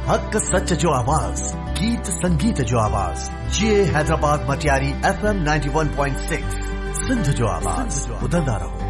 हक सच जो आवाज, गीत संगीत जो आवाज, ये हैदराबाद मटियारी FM 91.6 सिंध जो आवाज, बुलंदा रहो।